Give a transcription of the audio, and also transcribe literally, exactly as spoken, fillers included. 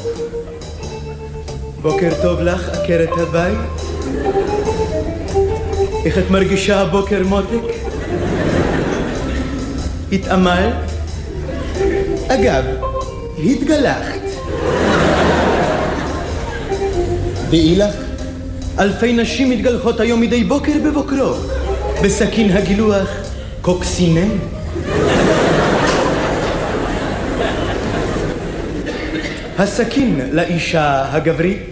בוקר טוב לך, עקרת הבית. איך את מרגישה הבוקר, מותק? התאמלת? אגב, התגלחת. דעי לך, אלפי נשים מתגלחות היום מדי בוקר בבוקרו בסכין הגילוח קוקסינן. הסכין לאישה הגברית